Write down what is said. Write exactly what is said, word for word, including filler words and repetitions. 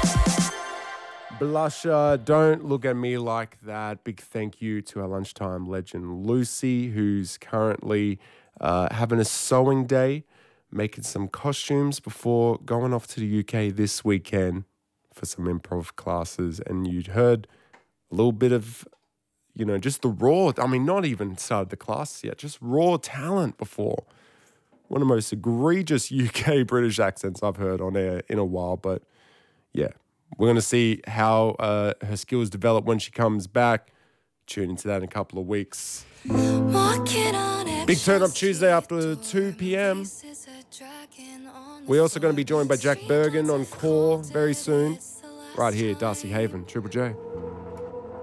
Blusher, don't look at me like that. Big thank you to our lunchtime legend Lucy, who's currently uh, having a sewing day, making some costumes before going off to the U K this weekend for some improv classes. And you'd heard a little bit of, you know, just the raw, I mean, not even started the classes yet, just raw talent before. One of the most egregious U K British accents I've heard on air in a while, but yeah. We're going to see how uh, her skills develop when she comes back. Tune into that in a couple of weeks. Big turn up Tuesday after two p.m. We're also going to be joined by Jack Bergen on Core very soon. Right here, Darcy Haven, Triple J.